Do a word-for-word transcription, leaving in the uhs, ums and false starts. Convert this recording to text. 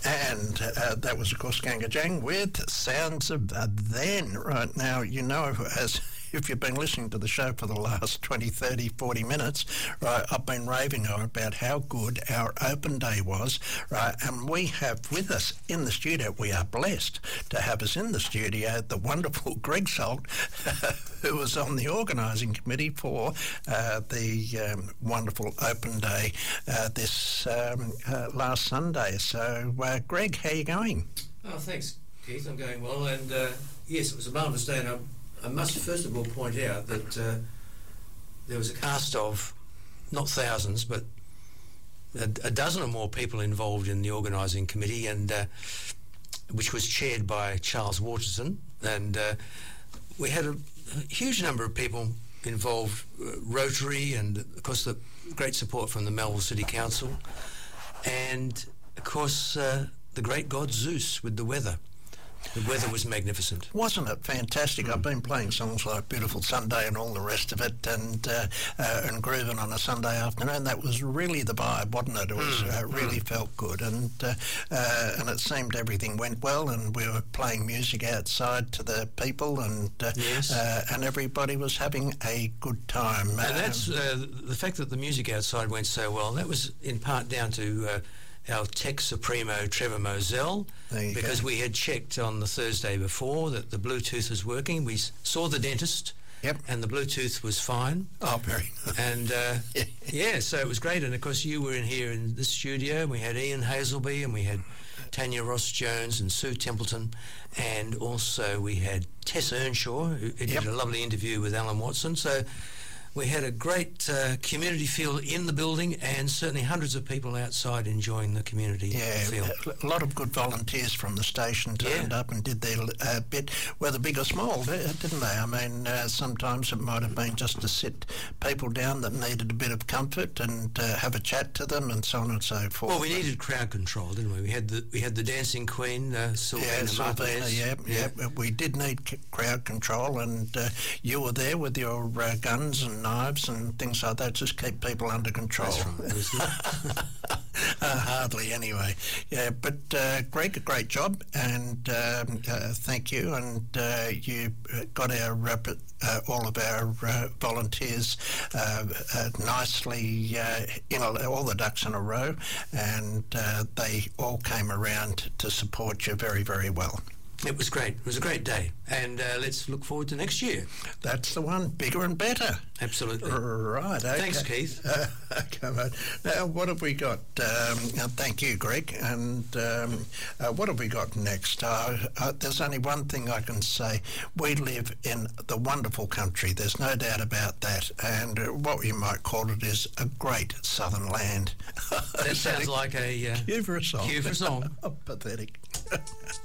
And uh, that was, of course, Gangajang with Sounds of uh, Then. Right now, you know, as if you've been listening to the show for the last twenty, thirty, forty minutes, right, I've been raving about how good our open day was, right, and we have with us in the studio, we are blessed to have us in the studio, the wonderful Greg Salt, who was on the organising committee for uh, the um, wonderful open day uh, this um, uh, last Sunday. So, uh, Greg, how are you going? Oh, thanks, Keith. I'm going well, and uh, yes, it was a marvellous day, and I I must first of all point out that uh, there was a cast of, not thousands, but a, a dozen or more people involved in the organising committee, and uh, which was chaired by Charles Waterson, and uh, we had a, a huge number of people involved, uh, Rotary, and of course the great support from the Melville City Council, and of course uh, the great god Zeus with the weather. The weather was magnificent. Wasn't it fantastic? Mm. I've been playing songs like Beautiful Sunday and all the rest of it, and uh, uh, and grooving on a Sunday afternoon. That was really the vibe, wasn't it? It was mm. uh, really mm. felt good, and uh, uh, and it seemed everything went well, and we were playing music outside to the people, and uh, yes. uh, and everybody was having a good time. And um, that's uh, the fact that the music outside went so well. That was in part down to Uh, our tech supremo Trevor Moselle, because go. we had checked on the Thursday before that the Bluetooth was working. We saw the dentist, yep, and the Bluetooth was fine. Oh, very nice. And uh, yeah, so it was great. And of course, you were in here in this studio. We had Ian Hazelby, and we had Tanya Ross Jones and Sue Templeton, and also we had Tess Earnshaw, who did yep. a lovely interview with Alan Watson. So we had a great uh, community feel in the building, and certainly hundreds of people outside enjoying the community yeah, feel. A lot of good volunteers from the station turned yeah. up and did their uh, bit, whether big or small, didn't they? I mean, uh, sometimes it might have been just to sit people down that needed a bit of comfort and uh, have a chat to them, and so on and so forth. Well, we needed crowd control, didn't we? We had the we had the dancing queen, uh, Sylvina yeah, Sylvina, yeah, yeah, yeah. We did need c- crowd control, and uh, you were there with your uh, guns and knives and things like that. Just keep people under control. That's right. uh, hardly, anyway. Yeah, but uh, Greg, a great job, and um, uh, thank you. And uh, you got our uh, uh, all of our uh, volunteers uh, uh, nicely uh, in a, all the ducks in a row, and uh, they all came around to support you very, very well. It was great. It was a great day. And uh, let's look forward to next year. That's the one. Bigger and better. Absolutely. Right. Okay. Thanks, Keith. Uh, come on. Now, what have we got? Um, uh, thank you, Greg. And um, uh, what have we got next? Uh, uh, there's only one thing I can say. We live in the wonderful country. There's no doubt about that. And uh, what you might call it is a great southern land. That sounds like a... Uh, cue for a song. Cue for a song. Oh, pathetic.